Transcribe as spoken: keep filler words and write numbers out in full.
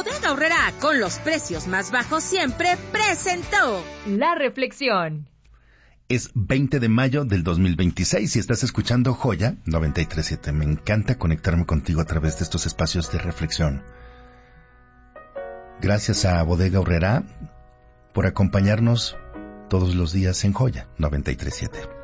Bodega Aurrerá, con los precios más bajos siempre, presentó La Reflexión. Es veinte de mayo del dos mil veintiséis y estás escuchando Joya noventa y tres punto siete. Me encanta conectarme contigo a través de estos espacios de reflexión. Gracias a Bodega Aurrerá por acompañarnos todos los días en Joya noventa y tres punto siete.